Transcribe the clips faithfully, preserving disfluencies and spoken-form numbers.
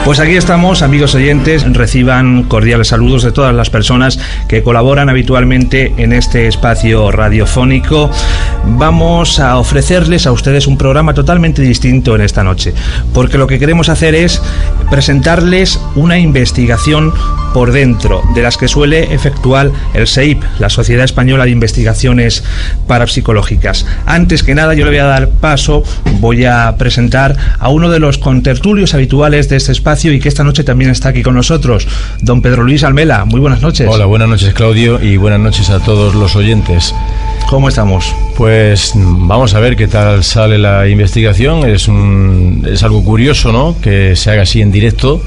Pues aquí estamos, amigos oyentes, reciban cordiales saludos de todas las personas que colaboran habitualmente en este espacio radiofónico. Vamos a ofrecerles a ustedes un programa totalmente distinto en esta noche, porque lo que queremos hacer es presentarles una investigación por dentro, de las que suele efectuar el S E I P, la Sociedad Española de Investigaciones Parapsicológicas. Antes que nada, yo le voy a dar paso, voy a presentar a uno de los contertulios habituales de este espacio y que esta noche también está aquí con nosotros, don Pedro Luis Almela. Muy buenas noches. Hola, buenas noches, Claudio, y buenas noches a todos los oyentes. ¿Cómo estamos? Pues vamos a ver qué tal sale la investigación. Es un, es algo curioso, ¿no?, que se haga así en directo.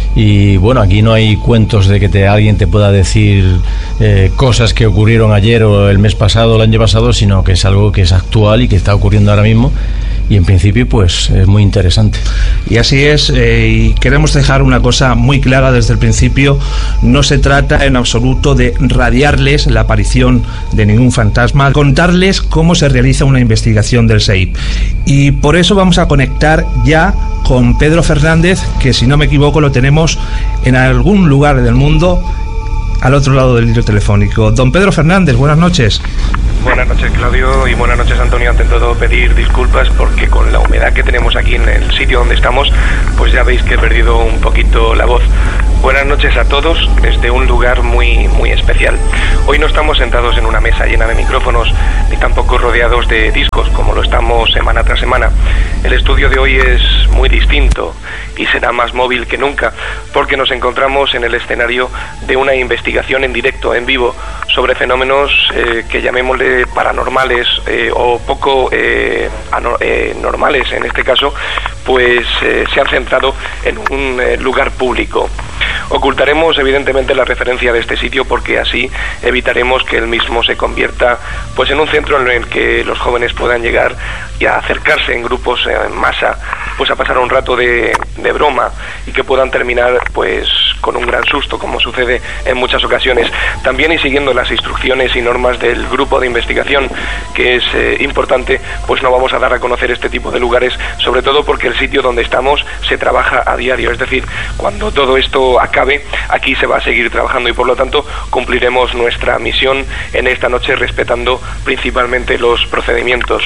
Y bueno, aquí no hay cuentos de que te, alguien te pueda decir eh, cosas que ocurrieron ayer o el mes pasado o el año pasado, sino que es algo que es actual y que está ocurriendo ahora mismo. Y en principio pues es muy interesante. Y así es, eh, y queremos dejar una cosa muy clara desde el principio: no se trata en absoluto de radiarles la aparición de ningún fantasma, contarles cómo se realiza una investigación del S E I P. Y por eso vamos a conectar ya con Pedro Fernández, que si no me equivoco lo tenemos en algún lugar del mundo al otro lado del hilo telefónico. Don Pedro Fernández, buenas noches. Buenas noches, Claudio, y buenas noches, Antonio. Ante todo, pedir disculpas porque con la humedad que tenemos aquí en el sitio donde estamos, pues ya veis que he perdido un poquito la voz. Buenas noches a todos desde un lugar muy, muy especial. Hoy no estamos sentados en una mesa llena de micrófonos, ni tampoco rodeados de discos, como lo estamos semana tras semana. El estudio de hoy es muy distinto y será más móvil que nunca, porque nos encontramos en el escenario de una investigación en directo, en vivo, sobre fenómenos eh, que llamémosle paranormales eh, o poco eh, anor- eh, normales en este caso, pues eh, se han centrado en un eh, lugar público. Ocultaremos evidentemente la referencia de este sitio porque así evitaremos que el mismo se convierta pues en un centro en el que los jóvenes puedan llegar y a acercarse en grupos en masa, pues a pasar un rato de, de broma y que puedan terminar pues con un gran susto, como sucede en muchas ocasiones. También, y siguiendo las instrucciones y normas del grupo de investigación, que es eh, importante, pues no vamos a dar a conocer este tipo de lugares, sobre todo porque el sitio donde estamos se trabaja a diario, es decir, cuando todo esto acabe, aquí se va a seguir trabajando y por lo tanto cumpliremos nuestra misión en esta noche respetando principalmente los procedimientos.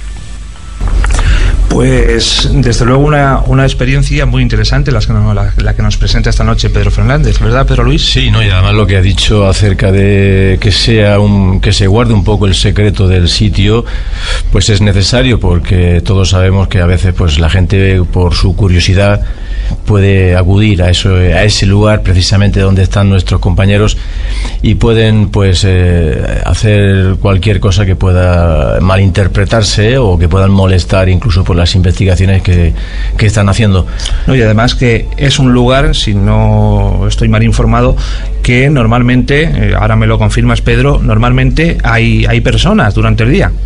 Pues desde luego una, una experiencia muy interesante la que, nos, la, la que nos presenta esta noche Pedro Fernández, ¿verdad, Pedro Luis? Sí, no, y además lo que ha dicho acerca de que sea un, que se guarde un poco el secreto del sitio, pues es necesario, porque todos sabemos que a veces pues la gente por su curiosidad puede acudir a eso, a ese lugar precisamente donde están nuestros compañeros y pueden pues eh, hacer cualquier cosa que pueda malinterpretarse o que puedan molestar incluso por las investigaciones que, que están haciendo. No, y además que es un lugar, si no estoy mal informado, que normalmente, eh, ahora me lo confirmas, Pedro, normalmente hay, hay personas durante el día.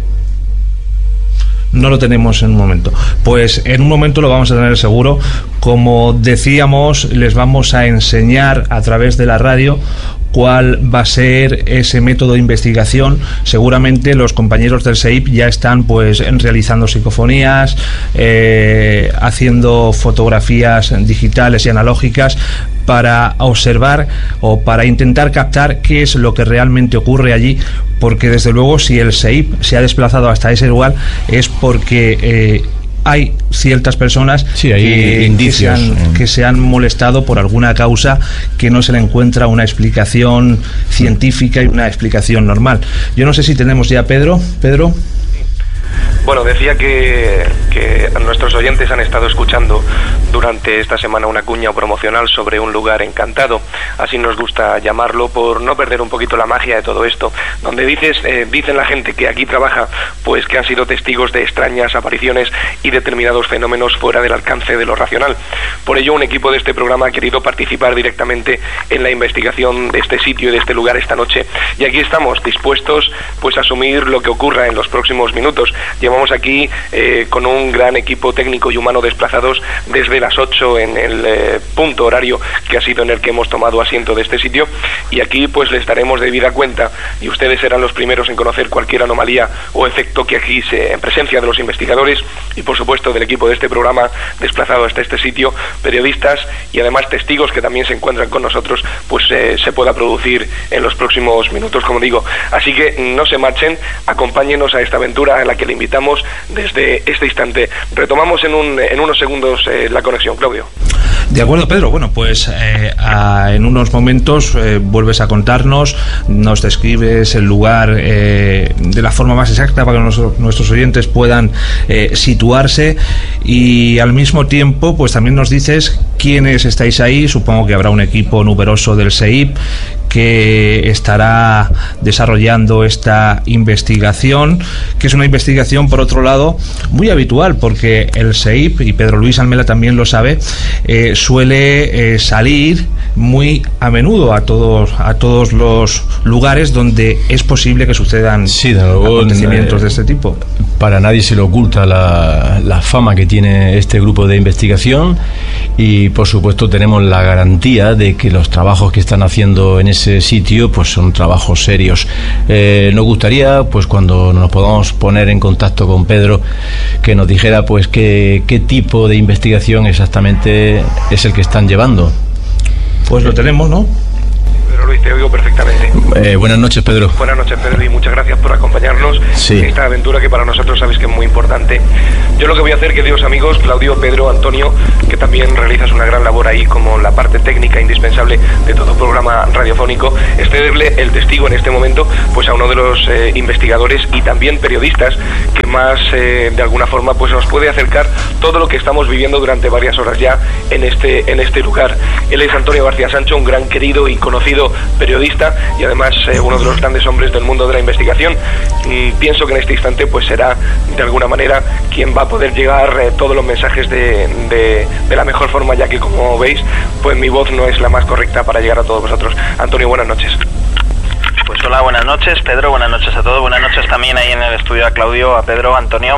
No lo tenemos en un momento. Pues en un momento lo vamos a tener seguro. Como decíamos, les vamos a enseñar a través de la radio cuál va a ser ese método de investigación. Seguramente los compañeros del S E I P ya están pues realizando psicofonías, eh, haciendo fotografías digitales y analógicas para observar o para intentar captar qué es lo que realmente ocurre allí, porque desde luego si el S E I P se ha desplazado hasta ese lugar es porque eh, hay ciertas personas sí, hay que, indicios, que, se han, que se han molestado por alguna causa que no se le encuentra una explicación científica y una explicación normal. Yo no sé si tenemos ya Pedro. Pedro. Bueno, decía que, que nuestros oyentes han estado escuchando durante esta semana una cuña promocional sobre un lugar encantado, así nos gusta llamarlo, por no perder un poquito la magia de todo esto, donde dices, eh, dicen la gente que aquí trabaja, pues que han sido testigos de extrañas apariciones y determinados fenómenos fuera del alcance de lo racional. Por ello, un equipo de este programa ha querido participar directamente en la investigación de este sitio y de este lugar esta noche, y aquí estamos dispuestos pues a asumir lo que ocurra en los próximos minutos. Llevamos llevamos aquí eh, con un gran equipo técnico y humano desplazados desde las ocho en el eh, punto horario que ha sido en el que hemos tomado asiento de este sitio, y aquí pues les daremos debida cuenta y ustedes serán los primeros en conocer cualquier anomalía o efecto que aquí se, en presencia de los investigadores y por supuesto del equipo de este programa desplazado hasta este sitio, periodistas y además testigos que también se encuentran con nosotros, pues eh, se pueda producir en los próximos minutos, como digo. Así que no se marchen, acompáñenos a esta aventura en la que le invitamos desde este instante. Retomamos en, un, en unos segundos eh, la conexión, Claudio. De acuerdo, Pedro. Bueno, pues eh, a, en unos momentos eh, vuelves a contarnos, nos describes el lugar eh, de la forma más exacta para que nos, nuestros oyentes puedan eh, situarse, y al mismo tiempo pues también nos dices quiénes estáis ahí. Supongo que habrá un equipo numeroso del S E I P que estará desarrollando esta investigación, que es una investigación, por otro lado, muy habitual, porque el S E I P, y Pedro Luis Almela también lo sabe, eh, suele eh, salir muy a menudo a todos a todos los lugares donde es posible que sucedan sí, de nuevo, acontecimientos eh, de este tipo. Para nadie se le oculta la, la fama que tiene este grupo de investigación, y por supuesto tenemos la garantía de que los trabajos que están haciendo en ese sitio pues son trabajos serios. Eh, nos gustaría, pues cuando nos podamos poner en contacto con Pedro, que nos dijera pues qué, qué tipo de investigación exactamente es el que están llevando. Pues lo tenemos, ¿no? Pedro Luis, te oigo perfectamente. Eh, buenas noches, Pedro. Buenas noches, Pedro, y muchas gracias por acompañarnos sí. en esta aventura que para nosotros sabes que es muy importante. Yo lo que voy a hacer, queridos amigos, Claudio, Pedro, Antonio, que también realizas una gran labor ahí como la parte técnica indispensable de todo programa radiofónico, es cederle el testigo en este momento pues a uno de los eh, investigadores y también periodistas que más eh, de alguna forma pues nos puede acercar todo lo que estamos viviendo durante varias horas ya en este, en este lugar. Él es Antonio García Sancho, un gran querido y conocido periodista y además eh, uno de los grandes hombres del mundo de la investigación. Y pienso que en este instante pues será de alguna manera quien va a poder llegar eh, todos los mensajes de, de, de la mejor forma, ya que como veis pues mi voz no es la más correcta para llegar a todos vosotros. Antonio, buenas noches. Pues hola, buenas noches, Pedro, buenas noches a todos, buenas noches también ahí en el estudio a Claudio, a Pedro, a Antonio.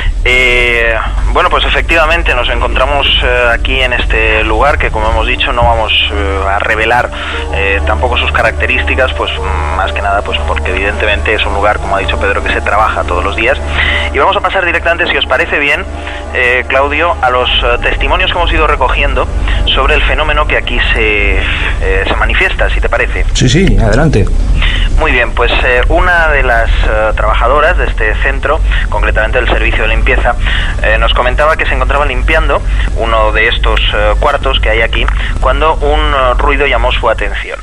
Eh, bueno, pues efectivamente nos encontramos eh, aquí en este lugar que, como hemos dicho, no vamos eh, a revelar eh, tampoco sus características, pues más que nada pues porque evidentemente es un lugar, como ha dicho Pedro, que se trabaja todos los días. Y vamos a pasar directamente, si os parece bien, eh, Claudio, a los eh, testimonios que hemos ido recogiendo sobre el fenómeno que aquí se, eh, se manifiesta, si te parece. Sí, sí, adelante. Muy bien, pues eh, una de las eh, trabajadoras de este centro, concretamente del servicio de limpieza, eh, nos comentaba que se encontraba limpiando uno de estos eh, cuartos que hay aquí cuando un uh, ruido llamó su atención.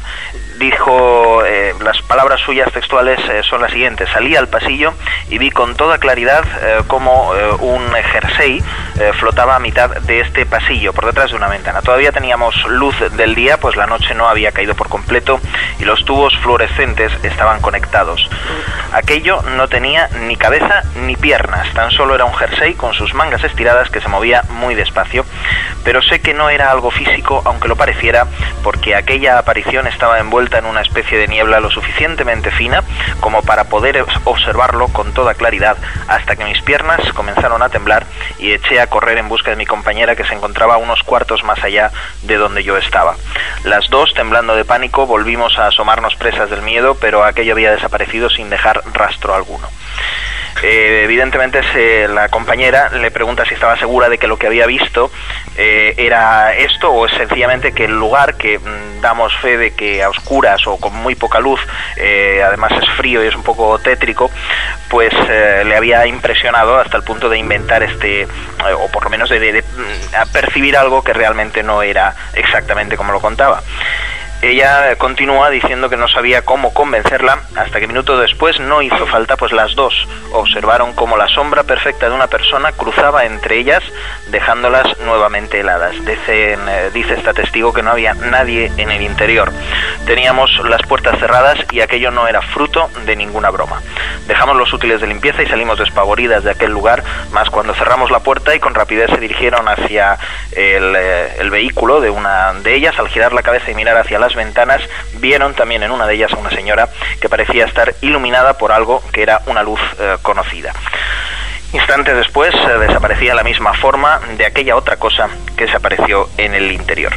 Dijo, eh, las palabras suyas textuales eh, son las siguientes: salí al pasillo y vi con toda claridad eh, cómo eh, un jersey eh, flotaba a mitad de este pasillo, por detrás de una ventana. Todavía teníamos luz del día, pues la noche no había caído por completo y los tubos fluorescentes estaban conectados. Aquello no tenía ni cabeza ni piernas, tan solo era un jersey con sus mangas estiradas que se movía muy despacio. Pero sé que no era algo físico, aunque lo pareciera, porque aquella aparición estaba envuelta en una especie de niebla lo suficientemente fina como para poder observarlo con toda claridad, hasta que mis piernas comenzaron a temblar y eché a correr en busca de mi compañera, que se encontraba unos cuartos más allá de donde yo estaba. Las dos, temblando de pánico, volvimos a asomarnos presas del miedo, pero aquello había desaparecido sin dejar rastro alguno. Eh, evidentemente se, la compañera le pregunta si estaba segura de que lo que había visto eh, era esto, o es sencillamente que el lugar, que mmm, damos fe de que a oscuras o con muy poca luz, eh, además es frío y es un poco tétrico, pues eh, le había impresionado hasta el punto de inventar este, eh, o por lo menos de, de, de mm, percibir algo que realmente no era exactamente como lo contaba. Ella continúa diciendo que no sabía cómo convencerla, hasta que minutos después no hizo falta, pues las dos observaron cómo la sombra perfecta de una persona cruzaba entre ellas, dejándolas nuevamente heladas. Dicen, eh, dice esta testigo que no había nadie en el interior. Teníamos las puertas cerradas y aquello no era fruto de ninguna broma. Dejamos los útiles de limpieza y salimos despavoridas de aquel lugar, más cuando cerramos la puerta y con rapidez se dirigieron hacia el, eh, el vehículo de una de ellas. Al girar la cabeza y mirar hacia la ventanas, vieron también en una de ellas a una señora que parecía estar iluminada por algo que era una luz eh, conocida. Instantes después eh, desaparecía la misma forma de aquella otra cosa que desapareció en el interior.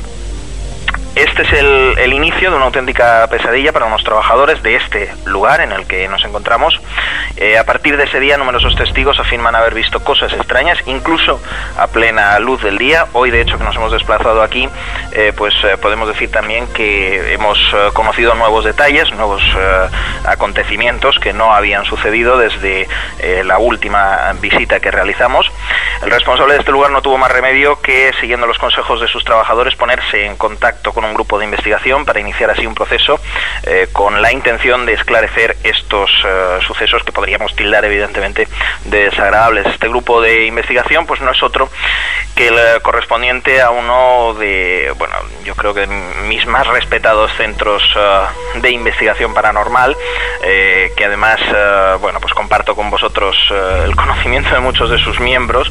Este es el, el inicio de una auténtica pesadilla para unos trabajadores de este lugar en el que nos encontramos. Eh, a partir de ese día, numerosos testigos afirman haber visto cosas extrañas, incluso a plena luz del día. Hoy, de hecho, que nos hemos desplazado aquí, eh, pues eh, podemos decir también que hemos eh, conocido nuevos detalles, nuevos eh, acontecimientos que no habían sucedido desde eh, la última visita que realizamos. El responsable de este lugar no tuvo más remedio que, siguiendo los consejos de sus trabajadores, ponerse en contacto con un grupo de investigación para iniciar así un proceso eh, con la intención de esclarecer estos eh, sucesos que podríamos tildar evidentemente de desagradables. Este grupo de investigación pues no es otro que el correspondiente a uno de, bueno, yo creo que mis más respetados centros uh, de investigación paranormal, eh, que además, uh, bueno, pues comparto con vosotros uh, el conocimiento de muchos de sus miembros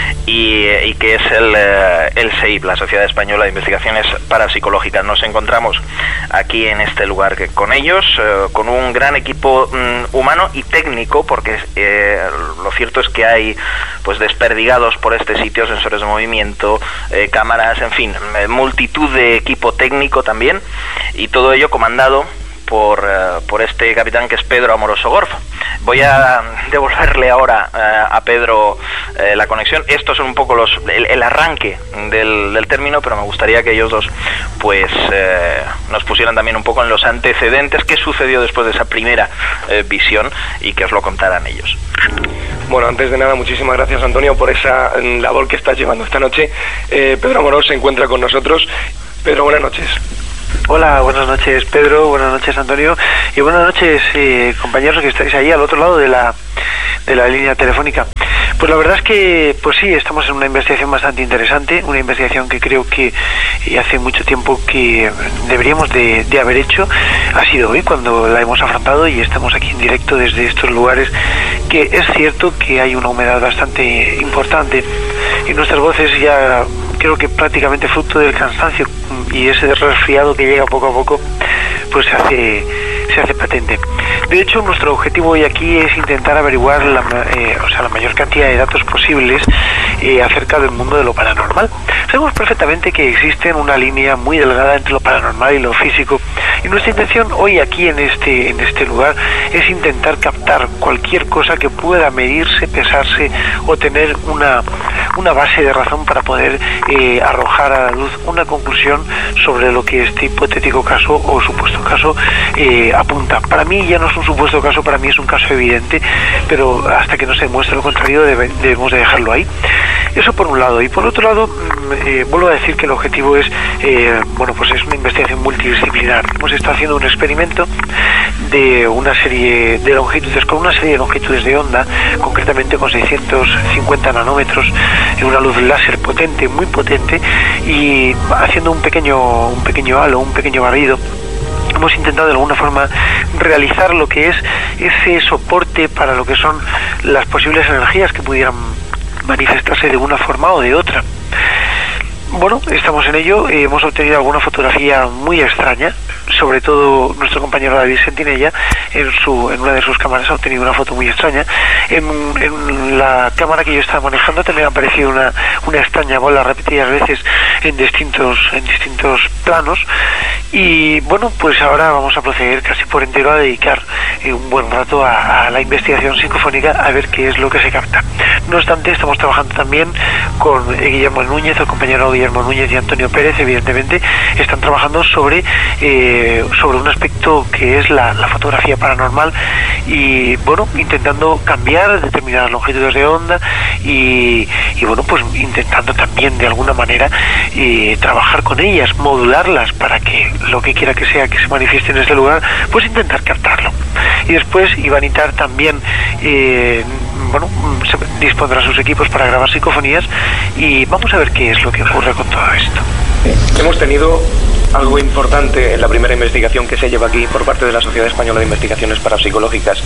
y, y que es el, uh, el S E I P, la Sociedad Española de Investigaciones Parapsicológicas. Nos encontramos aquí en este lugar que, con ellos, uh, con un gran equipo um, humano y técnico, porque eh, lo cierto es que hay pues desperdigados por este sitio sensores de movimiento, eh, cámaras, en fin, eh, multitud de equipo técnico también, y todo ello comandado por, uh, por este capitán que es Pedro Amoroso Gorf. Voy a devolverle ahora uh, a Pedro uh, la conexión. Estos son un poco los el, el arranque del, del término, pero me gustaría que ellos dos pues uh, nos pusieran también un poco en los antecedentes, qué sucedió después de esa primera uh, visión, y que os lo contaran ellos. Bueno, antes de nada, muchísimas gracias, Antonio, por esa labor que estás llevando esta noche. Eh, Pedro Amorós se encuentra con nosotros. Pedro, buenas noches. Hola, buenas noches, Pedro, buenas noches, Antonio, y buenas noches, eh, compañeros que estáis ahí al otro lado de la de la línea telefónica. Pues la verdad es que, pues sí, estamos en una investigación bastante interesante, una investigación que creo que hace mucho tiempo que deberíamos de, de haber hecho. Ha sido hoy cuando la hemos afrontado y estamos aquí en directo desde estos lugares, que es cierto que hay una humedad bastante importante y nuestras voces ya creo que prácticamente fruto del cansancio y ese resfriado que llega poco a poco, pues se hace, se hace patente. De hecho, nuestro objetivo hoy aquí es intentar averiguar la, eh, o sea, la mayor cantidad de datos posibles eh, acerca del mundo de lo paranormal. Sabemos perfectamente que existe una línea muy delgada entre lo paranormal y lo físico, y nuestra intención hoy aquí en este, en este lugar es intentar captar cualquier cosa que pueda medirse, pesarse o tener una, una base de razón para poder eh, arrojar a la luz una conclusión sobre lo que este hipotético caso o supuesto caso eh, apunta. Para mí ya no es un supuesto caso, para mí es un caso evidente, pero hasta que no se demuestre lo contrario debe, debemos de dejarlo ahí. Eso por un lado. Y por otro lado, eh, vuelvo a decir que el objetivo es, eh, bueno, pues es una investigación multidisciplinar. Hemos estado haciendo un experimento de una serie de longitudes, con una serie de longitudes de onda, concretamente con seiscientos cincuenta nanómetros, en una luz láser potente, muy potente, y haciendo un pequeño, un pequeño halo, un pequeño barrido. Hemos intentado de alguna forma realizar lo que es ese soporte para lo que son las posibles energías que pudieran manifestarse de una forma o de otra. Bueno, estamos en ello. Eh, hemos obtenido alguna fotografía muy extraña, sobre todo nuestro compañero David Sentinella en su en una de sus cámaras ha obtenido una foto muy extraña. En, en la cámara que yo estaba manejando también ha aparecido una, una extraña bola repetidas veces en distintos en distintos planos. Y bueno, pues ahora vamos a proceder casi por entero a dedicar eh, un buen rato a, a la investigación psicofónica, a ver qué es lo que se capta. No obstante, estamos trabajando también con eh, Guillermo Núñez, el compañero Guillermo Núñez y Antonio Pérez, evidentemente, están trabajando sobre eh, sobre un aspecto que es la, la fotografía paranormal y, bueno, intentando cambiar determinadas longitudes de onda y, y bueno, pues intentando también de alguna manera eh, trabajar con ellas, modularlas para que lo que quiera que sea que se manifieste en este lugar, pues intentar captarlo. Y después Ivanitar también eh, bueno, se dispondrá sus equipos para grabar psicofonías y vamos a ver qué es lo que ocurre con todo esto. Hemos tenido algo importante en la primera investigación que se lleva aquí por parte de la Sociedad Española de Investigaciones Parapsicológicas.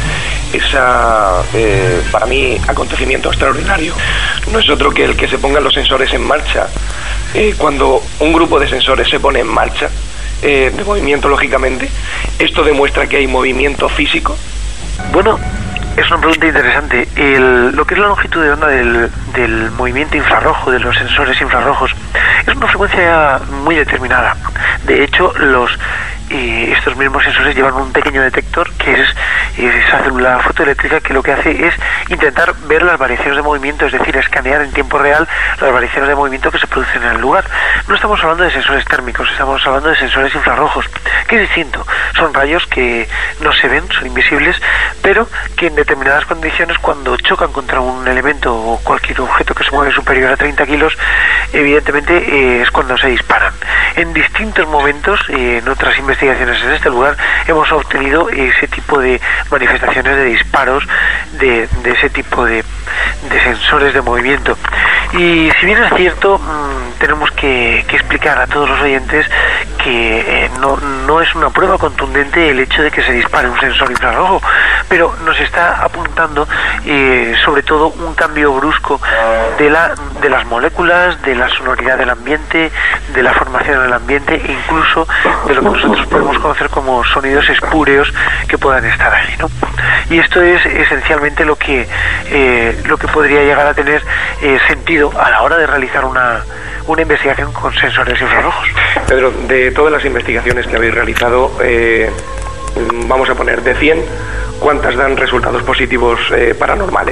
Esa, eh, para mí, acontecimiento extraordinario no es otro que el que se pongan los sensores en marcha. Eh, cuando un grupo de sensores se pone en marcha, eh, de movimiento lógicamente, esto demuestra que hay movimiento físico. Bueno, Es una pregunta interesante. El, lo que es la longitud de onda del, del movimiento infrarrojo, de los sensores infrarrojos, es una frecuencia muy determinada. De hecho, los y estos mismos sensores llevan un pequeño detector que es esa célula fotoeléctrica que lo que hace es intentar ver las variaciones de movimiento, es decir, escanear en tiempo real las variaciones de movimiento que se producen en el lugar. No estamos hablando de sensores térmicos, estamos hablando de sensores infrarrojos, que es distinto. Son rayos que no se ven, son invisibles, pero que en determinadas condiciones, cuando chocan contra un elemento o cualquier objeto que se mueve superior a treinta kilos, evidentemente eh, es cuando se disparan. En distintos momentos, eh, en otras investigaciones en este lugar, hemos obtenido ese tipo de manifestaciones de disparos de, de ese tipo de, de sensores de movimiento. Y si bien es cierto, mmm, tenemos que, que explicar a todos los oyentes que eh, no, no es una prueba contundente el hecho de que se dispare un sensor infrarrojo, pero nos está apuntando eh, sobre todo un cambio brusco de, la, de las moléculas, de la sonoridad del ambiente, de la formación del ambiente e incluso de lo que nosotros podemos conocer como sonidos espúreos que puedan estar ahí, ¿no? Y esto es esencialmente lo que eh, lo que podría llegar a tener eh, sentido a la hora de realizar una, una investigación con sensores infrarrojos. Pedro, de todas las investigaciones que habéis realizado, eh, vamos a poner de cien, ¿cuántas dan resultados positivos eh, paranormales?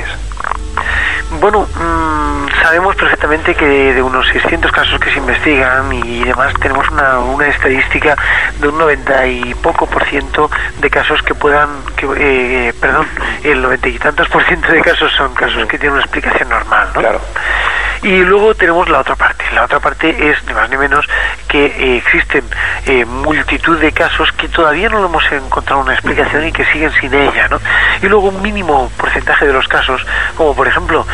Bueno, mmm, sabemos perfectamente que de, de unos seiscientos casos que se investigan y demás, tenemos una, una estadística de un noventa y poco por ciento de casos que puedan, que, eh, perdón, el noventa y tantos por ciento de casos son casos que tienen una explicación normal, ¿no? Claro. Y luego tenemos la otra parte. La otra parte es, ni más ni menos, que eh, existen eh, multitud de casos que todavía no le hemos encontrado una explicación y que siguen sin ella, ¿no? Y luego un mínimo porcentaje de los casos, como por ejemplo